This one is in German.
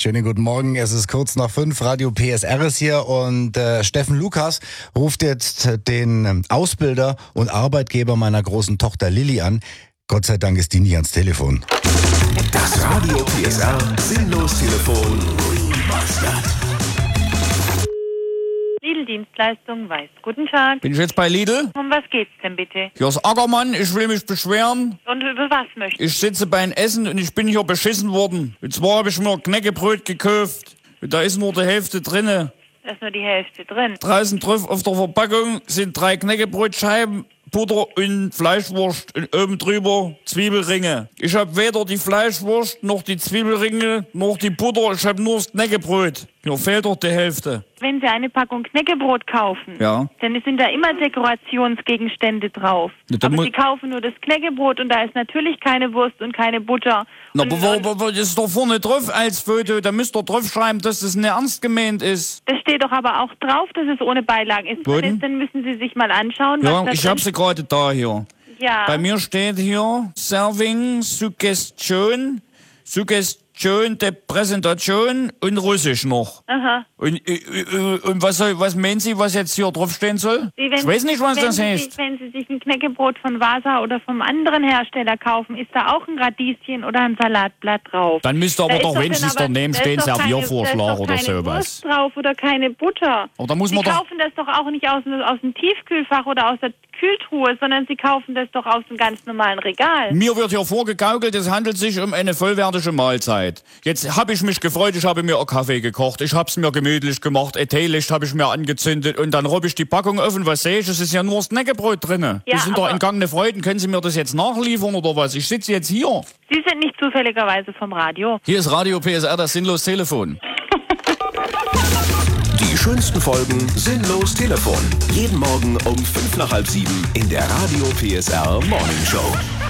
Schönen guten Morgen, es ist kurz nach 5, Radio PSR ist hier und Steffen Lukas ruft jetzt den Ausbilder und Arbeitgeber meiner großen Tochter Lilly an. Gott sei Dank ist die nie ans Telefon. Das Radio PSR Sinnlos Telefon Remastered. Lidl-Dienstleistung Weiß. Guten Tag. Bin ich jetzt bei Lidl? Um was geht's denn bitte? Hier ist Ackermann, ich will mich beschweren. Und über was möchten? Ich sitze beim Essen und ich bin hier beschissen worden. Und zwar habe ich mir Knäckebrot gekauft. Und da ist nur die Hälfte drinne. Da ist nur die Hälfte drin. Draußen drauf auf der Verpackung sind 3 Knäckebrotscheiben, Butter und Fleischwurst und oben drüber Zwiebelringe. Ich habe weder die Fleischwurst noch die Zwiebelringe noch die Butter, ich habe nur das Knäckebrot. Hier fehlt doch die Hälfte. Wenn Sie eine Packung Knäckebrot kaufen, Ja. dann sind da immer Dekorationsgegenstände drauf. Ja, dann Aber Sie kaufen nur das Knäckebrot und da ist natürlich keine Wurst und keine Butter. Na, und, aber das ist doch vorne drauf als Foto, da müsst ihr drauf schreiben, dass das nicht ernst gemeint ist. das steht doch aber auch drauf, dass es ohne Beilagen ist. Wo denn? Dann müssen Sie sich mal anschauen, Ja, was ich da habe drin sie gerade da hier. Ja. Bei mir steht hier Serving, Suggestion der Präsentation und Russisch noch. Aha. Und was meinen Sie, was jetzt hier draufstehen soll? Ich weiß nicht, was das heißt. Wenn Sie sich ein Knäckebrot von Vasa oder vom anderen Hersteller kaufen, ist da auch ein Radieschen oder ein Salatblatt drauf. Dann müsste aber Da doch ist doch wenigstens dann aber- daneben da stehen ist doch keine- Serviervorschlag da ist doch oder keine sowas. Wurst drauf oder keine Butter. Aber da muss Sie man doch... kaufen das doch auch nicht aus dem Tiefkühlfach oder aus der Kühltruhe, sondern Sie kaufen das doch aus dem ganz normalen Regal. Mir wird hier vorgegaukelt, es handelt sich um eine vollwertige Mahlzeit. Jetzt habe ich mich gefreut, ich habe mir einen Kaffee gekocht, ich habe es mir gemütlich gemacht, ein Teelicht habe ich mir angezündet und dann robb ich die Packung offen, was sehe ich? Es ist ja nur das Knäckebrot drin. Ja, das sind doch aber- entgangene Freuden. Können Sie mir das jetzt nachliefern oder was? Ich sitze jetzt hier. Sie sind nicht zufälligerweise vom Radio. Hier ist Radio PSR, das Sinnlos Telefon. Die schönsten Folgen Sinnlos Telefon. Jeden Morgen um 5 nach halb 7 in der Radio PSR Morning Show.